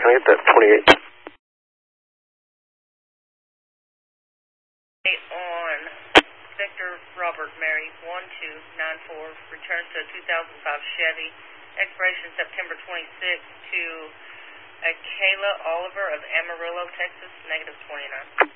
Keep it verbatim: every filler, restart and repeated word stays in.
Can I get that twenty-eight? On Victor Robert Mary one two nine four, returns to a two thousand five Chevy, expiration September twenty-sixth, to a Kayla Oliver of Amarillo, Texas, negative twenty-nine.